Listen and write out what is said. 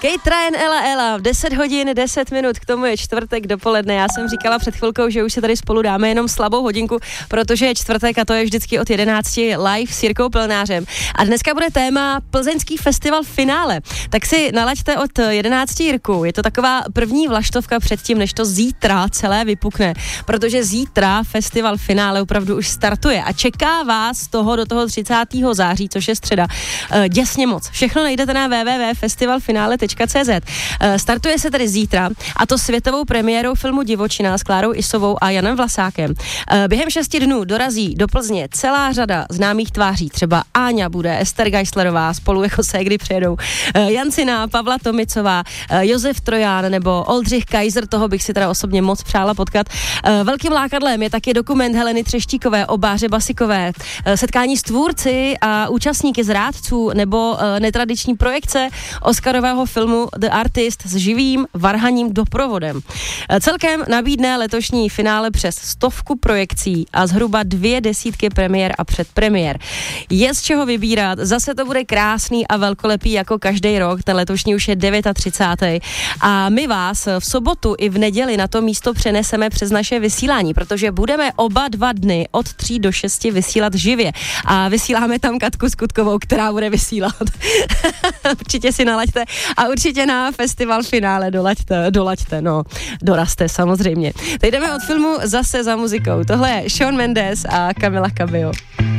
Kate Ryan, Ella, 10 hodin, 10 minut, k tomu je čtvrtek dopoledne. Já jsem říkala před chvilkou, že už se tady spolu dáme jenom slabou hodinku, protože je čtvrtek a to je vždycky od 11 live s Jirkou Plnářem. A dneska bude téma Plzeňský festival finále. Tak si nalaďte od 11 Jirku. Je to taková první vlaštovka předtím, než to zítra celé vypukne, protože zítra festival finále opravdu už startuje a čeká vás do toho 30. září, což je středa. Děsně moc. Všechno najdete na www.festivalfinale.cz. Startuje se tedy zítra, a to světovou premiérou filmu Divočina s Klárou Isovou a Janem Vlasákem. Během 6 dnů dorazí do Plzně celá řada známých tváří, třeba Áňa bude, Ester Geislerová, spolu jako ségry přijedou, Jancina, Pavla Tomicová, Josef Troján nebo Oldřich Kaiser, toho bych si teda osobně moc přála potkat. Velkým lákadlem je taky dokument Heleny Třeštíkové o Báře Basikové, setkání s tvůrci a účastníky z Rádců nebo netradiční projekce Oscarového filmu The Artist s živým varhaním doprovodem. Celkem nabídne letošní finále přes 100 projekcí a zhruba 20 premiér a předpremiér. Je z čeho vybírat, zase to bude krásný a velkolepý jako každý rok, ten letošní už je 39. A my vás v sobotu i v neděli na to místo přeneseme přes naše vysílání, protože budeme oba 2 dny od 3 do 6 vysílat živě a vysíláme tam Katku Skutkovou, která bude vysílat. Určitě si nalaďte a určitě na festival finále dolaďte, dorazte samozřejmě. Teď jdeme od filmu zase za muzikou. Tohle je Shawn Mendes a Camila Cabello.